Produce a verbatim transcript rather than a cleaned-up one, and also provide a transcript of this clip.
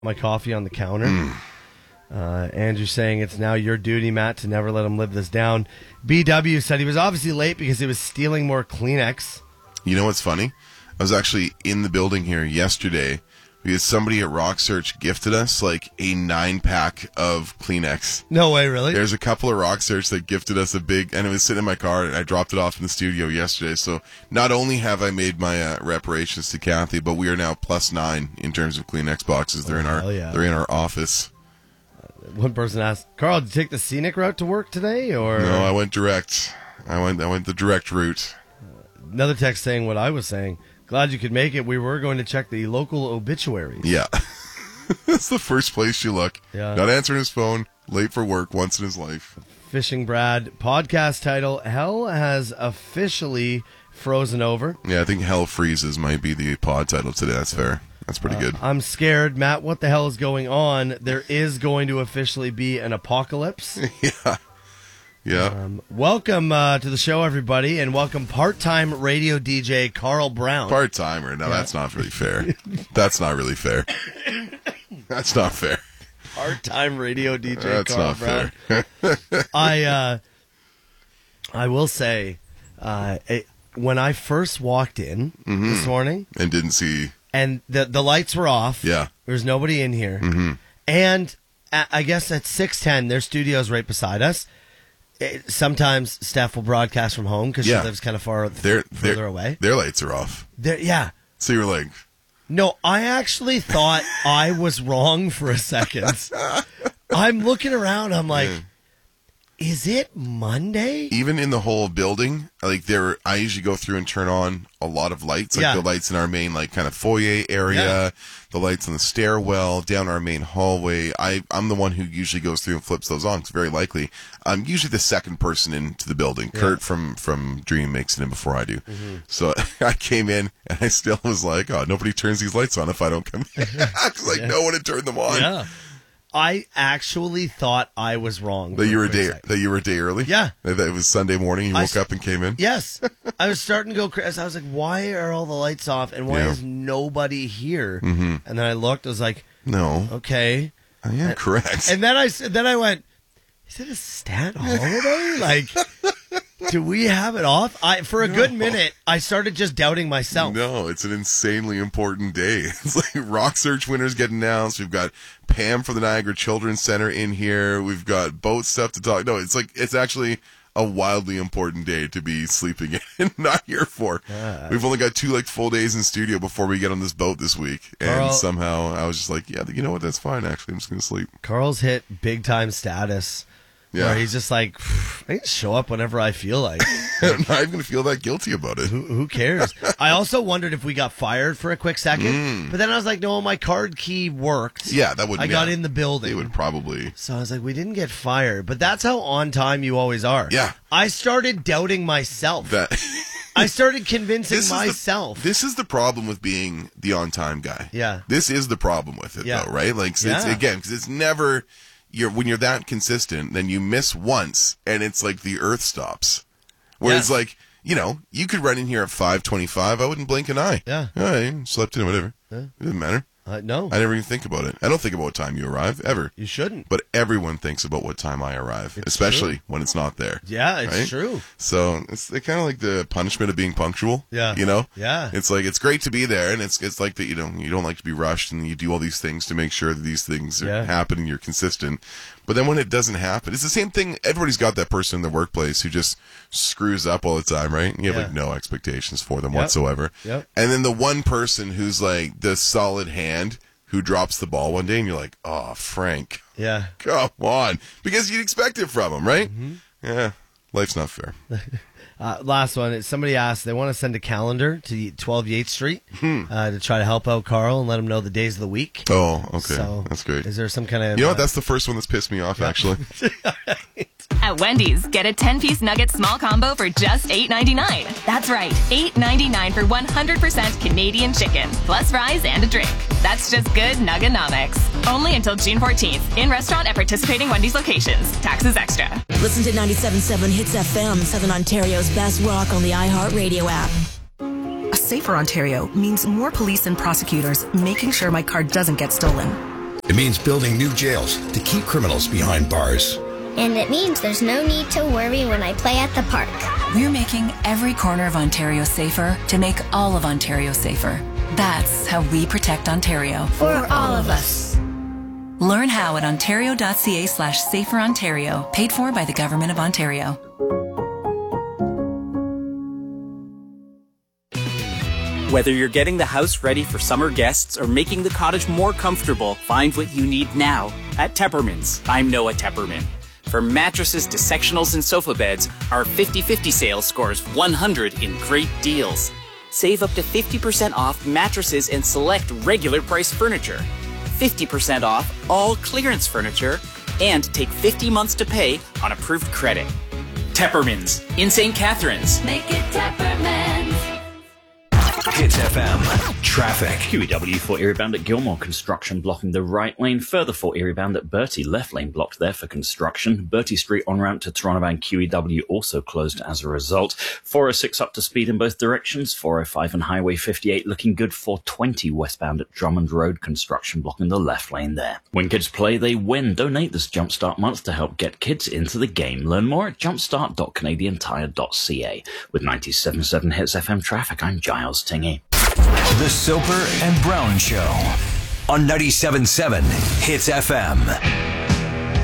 my coffee on the counter. Mm. Uh, Andrew saying it's now your duty, Matt, to never let him live this down. B W said he was obviously late because he was stealing more Kleenex. You know what's funny? I was actually in the building here yesterday because somebody at Rock Search gifted us like a nine-pack of Kleenex. No way, really? There's a couple of Rock Search that gifted us a big, and it was sitting in my car, and I dropped it off in the studio yesterday. So not only have I made my uh, reparations to Kathy, but we are now plus nine in terms of Kleenex boxes. They're oh, in our yeah. they're in our office. One person asked, Carl, did you take the scenic route to work today? Or no, I went direct. I went I went the direct route. Another text saying what I was saying. Glad you could make it. We were going to check the local obituaries. Yeah. That's the first place you look. Yeah. Not answering his phone, late for work once in his life. Fishing Brad, podcast title, Hell has officially frozen over. Yeah, I think Hell Freezes might be the pod title today. That's fair. That's pretty uh, good. I'm scared. Matt, what the hell is going on? There is going to officially be an apocalypse. yeah. Yeah. Um, welcome uh, to the show, everybody, and welcome part-time radio D J Carl Brown. Part-timer. No, yeah. That's not really fair. That's not really fair. That's not fair. Part-time radio D J that's Carl not Brown. Fair. I, uh, I will say, uh, it, when I first walked in mm-hmm. this morning... And didn't see... And the the lights were off. Yeah. There was nobody in here. Mm-hmm. And at, I guess at six ten, their studio's right beside us. It, sometimes Steph will broadcast from home because yeah. she lives kind of far they're, further they're, away. Their lights are off. They're, yeah. So you're like... No, I actually thought I was wrong for a second. I'm looking around. I'm like... Yeah. Is it Monday? Even in the whole building, like there, I usually go through and turn on a lot of lights, like yeah. the lights in our main, like kind of foyer area, yeah. the lights on the stairwell, down our main hallway. I, I'm the one who usually goes through and flips those on. It's very likely. I'm usually the second person into the building. Yeah. Kurt from, from Dream makes it in before I do. Mm-hmm. So I came in and I still was like, oh, nobody turns these lights on if I don't come in. Because like yeah. no one had turned them on. Yeah. I actually thought I was wrong. That you were a day second. that you were a day early? Yeah. That it was Sunday morning, you woke I, up and came in? Yes. I was starting to go crazy. I was like, why are all the lights off and why yeah. is nobody here? Mm-hmm. And then I looked, I was like, no. Okay. I am and, correct. And then I, then I went, is it a stat holiday? Like, do we have it off? I For a no. good minute, I started just doubting myself. No, it's an insanely important day. It's like Rock Search winners get announced. We've got Pam from the Niagara Children's Center in here. We've got boat stuff to talk. No, it's like it's actually a wildly important day to be sleeping in. Not here for. Uh, We've only got two like full days in studio before we get on this boat this week, and Carl, somehow I was just like, yeah, you know what? That's fine. Actually, I'm just gonna sleep. Carl's hit big time status. Yeah. Where he's just like, I can show up whenever I feel like. I'm not even going to feel that guilty about it. Who, who cares? I also wondered if we got fired for a quick second. Mm. But then I was like, no, my card key worked. Yeah, that would. I yeah. got in the building. They would probably. So I was like, we didn't get fired. But that's how on time you always are. Yeah. I started doubting myself. That. I started convincing this myself. The, this is the problem with being the on time guy. Yeah. This is the problem with it, yeah. though, right? Like, it's, yeah. again, because it's never. You're, when you're that consistent, then you miss once, and it's like the earth stops. Whereas, yeah. like, you know, you could run in here at five twenty-five, I wouldn't blink an eye. Yeah. All right, slept in, whatever. Yeah. It doesn't matter. Uh, no. I never even think about it. I don't think about what time you arrive, ever. You shouldn't. But everyone thinks about what time I arrive, it's especially true. when it's not there. Yeah, it's right? true. So it's kind of like the punishment of being punctual. Yeah. You know? Yeah. It's like, it's great to be there, and it's it's like that, you know, you don't like to be rushed, and you do all these things to make sure that these things are yeah. happen and you're consistent. But then when it doesn't happen, it's the same thing. Everybody's got that person in the workplace who just screws up all the time, right? And you have yeah. like no expectations for them yep. whatsoever. Yep. And then the one person who's like the solid hand who drops the ball one day, and you're like, oh, Frank. Yeah. Come on. Because you'd expect it from him, right? Mm-hmm. Yeah. Life's not fair. Uh, last one. Somebody asked, they want to send a calendar to twelve Yates Street hmm. uh, to try to help out Carl and let him know the days of the week. Oh, okay. So that's great. Is there some kind of... You know uh, what? That's the first one that's pissed me off, yeah. actually. At Wendy's, get a ten-piece nugget small combo for just eight ninety-nine. That's right, eight ninety-nine for one hundred percent Canadian chicken, plus fries and a drink. That's just good Nuggenomics. Only until June fourteenth. In restaurant at participating Wendy's locations. Taxes extra. Listen to ninety-seven point seven Hits F M, Southern Ontario's best rock on the iHeartRadio app. A safer Ontario means more police and prosecutors making sure my car doesn't get stolen. It means building new jails to keep criminals behind bars. And it means there's no need to worry when I play at the park. We're making every corner of Ontario safer to make all of Ontario safer. That's how we protect Ontario. For all of us. Learn how at ontario.ca slash safer Ontario. Paid for by the Government of Ontario. Whether you're getting the house ready for summer guests or making the cottage more comfortable, find what you need now at Tepperman's. I'm Noah Tepperman. From mattresses to sectionals and sofa beds, our fifty fifty sale scores one hundred in great deals. Save up to fifty percent off mattresses and select regular price furniture. fifty percent off all clearance furniture, and take fifty months to pay on approved credit. Tepperman's in Saint Catharines. Make it Tepperman's. Hits F M. Traffic. Q E W for Erie-bound at Gilmore, construction blocking the right lane. Further for Erie-bound at Bertie, left lane blocked there for construction. Bertie Street en route to Toronto-bound Q E W also closed as a result. four oh six up to speed in both directions. four oh five and Highway fifty-eight looking good for twenty westbound at Drummond Road, construction blocking the left lane there. When kids play, they win. Donate this Jumpstart month to help get kids into the game. Learn more at jumpstart dot canadian tire dot c a. With ninety-seven point seven Hits F M traffic, I'm Giles Tingy. The Soper and Brown Show on ninety-seven point seven Hits F M.